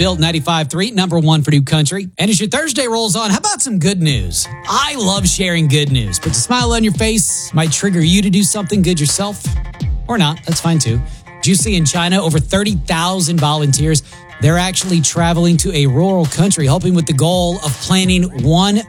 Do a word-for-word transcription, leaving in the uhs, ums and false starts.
Built ninety-five point three, number one for New Country. And as your Thursday rolls on, how about some good news? I love sharing good news, but the smile on your face might trigger you to do something good yourself. Or not, that's fine too. Did you see in China, over thirty thousand volunteers, they're actually traveling to a rural country, helping with the goal of planting one